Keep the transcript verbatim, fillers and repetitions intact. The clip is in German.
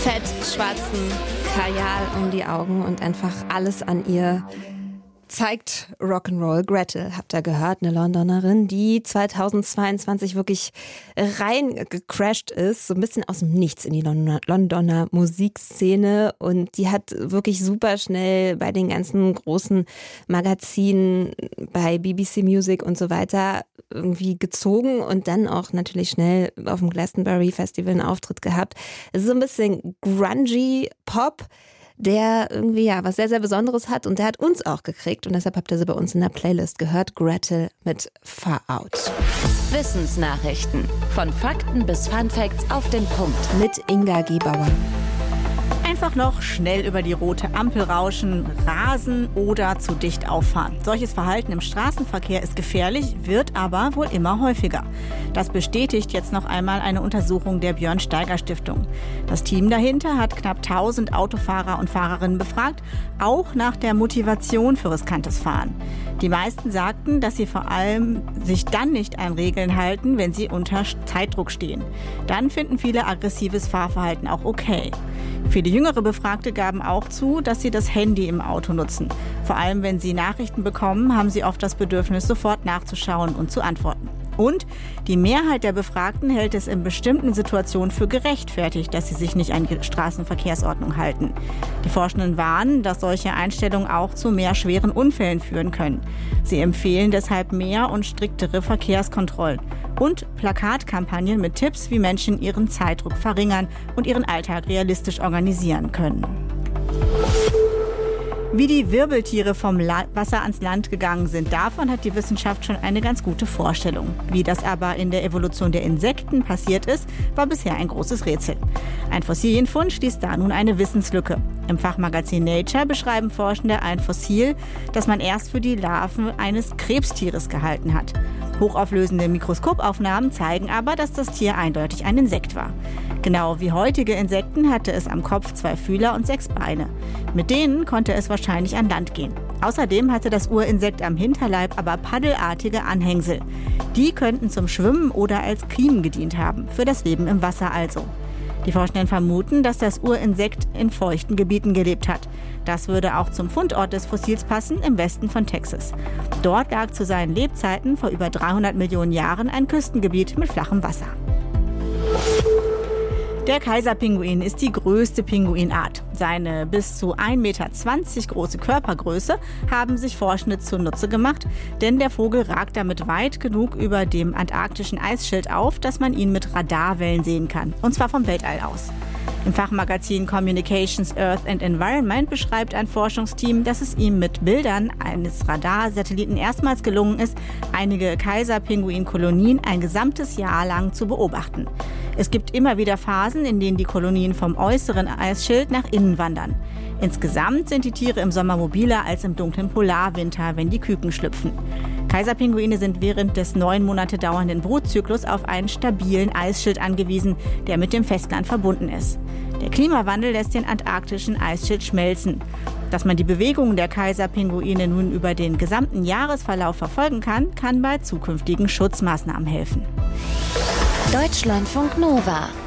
fett schwarzen Kajal um die Augen und einfach alles an ihr zeigt Rock'n'Roll. Gretel, habt ihr gehört, eine Londonerin, die zweitausendzweiundzwanzig wirklich reingecrashed ist, so ein bisschen aus dem Nichts in die Londoner, Londoner Musikszene, und die hat wirklich super schnell bei den ganzen großen Magazinen, bei B B C Music und so weiter irgendwie gezogen und dann auch natürlich schnell auf dem Glastonbury Festival einen Auftritt gehabt. Es ist so ein bisschen grungy Pop, der irgendwie ja was sehr, sehr Besonderes hat, und der hat uns auch gekriegt, und deshalb habt ihr sie bei uns in der Playlist gehört. Gretel mit Far Out. Wissensnachrichten. Von Fakten bis Funfacts auf den Punkt. Mit Inga Gebauer. Einfach noch schnell über die rote Ampel rauschen, rasen oder zu dicht auffahren. Solches Verhalten im Straßenverkehr ist gefährlich, wird aber wohl immer häufiger. Das bestätigt jetzt noch einmal eine Untersuchung der Björn-Steiger-Stiftung. Das Team dahinter hat knapp tausend Autofahrer und Fahrerinnen befragt, auch nach der Motivation für riskantes Fahren. Die meisten sagten, dass sie vor allem sich dann nicht an Regeln halten, wenn sie unter Zeitdruck stehen. Dann finden viele aggressives Fahrverhalten auch okay. Viele jüngere Befragte gaben auch zu, dass sie das Handy im Auto nutzen. Vor allem, wenn sie Nachrichten bekommen, haben sie oft das Bedürfnis, sofort nachzuschauen und zu antworten. Und die Mehrheit der Befragten hält es in bestimmten Situationen für gerechtfertigt, dass sie sich nicht an die Straßenverkehrsordnung halten. Die Forschenden warnen, dass solche Einstellungen auch zu mehr schweren Unfällen führen können. Sie empfehlen deshalb mehr und striktere Verkehrskontrollen und Plakatkampagnen mit Tipps, wie Menschen ihren Zeitdruck verringern und ihren Alltag realistisch organisieren können. Wie die Wirbeltiere vom Wasser ans Land gegangen sind, davon hat die Wissenschaft schon eine ganz gute Vorstellung. Wie das aber in der Evolution der Insekten passiert ist, war bisher ein großes Rätsel. Ein Fossilienfund schließt da nun eine Wissenslücke. Im Fachmagazin Nature beschreiben Forschende ein Fossil, das man erst für die Larven eines Krebstieres gehalten hat. Hochauflösende Mikroskopaufnahmen zeigen aber, dass das Tier eindeutig ein Insekt war. Genau wie heutige Insekten hatte es am Kopf zwei Fühler und sechs Beine. Mit denen konnte es wahrscheinlich an Land gehen. Außerdem hatte das Urinsekt am Hinterleib aber paddelartige Anhängsel. Die könnten zum Schwimmen oder als Kiemen gedient haben, für das Leben im Wasser also. Die Forschenden vermuten, dass das Urinsekt in feuchten Gebieten gelebt hat. Das würde auch zum Fundort des Fossils passen, im Westen von Texas. Dort lag zu seinen Lebzeiten vor über dreihundert Millionen Jahren ein Küstengebiet mit flachem Wasser. Der Kaiserpinguin ist die größte Pinguinart. Seine bis zu ein Meter zwanzig große Körpergröße haben sich Forschende zunutze gemacht, denn der Vogel ragt damit weit genug über dem antarktischen Eisschild auf, dass man ihn mit Radarwellen sehen kann, und zwar vom Weltall aus. Im Fachmagazin Communications, Earth and Environment beschreibt ein Forschungsteam, dass es ihm mit Bildern eines Radarsatelliten erstmals gelungen ist, einige Kaiserpinguinkolonien ein gesamtes Jahr lang zu beobachten. Es gibt immer wieder Phasen, in denen die Kolonien vom äußeren Eisschild nach innen wandern. Insgesamt sind die Tiere im Sommer mobiler als im dunklen Polarwinter, wenn die Küken schlüpfen. Kaiserpinguine sind während des neun Monate dauernden Brutzyklus auf einen stabilen Eisschild angewiesen, der mit dem Festland verbunden ist. Der Klimawandel lässt den antarktischen Eisschild schmelzen. Dass man die Bewegungen der Kaiserpinguine nun über den gesamten Jahresverlauf verfolgen kann, kann bei zukünftigen Schutzmaßnahmen helfen. Deutschlandfunk Nova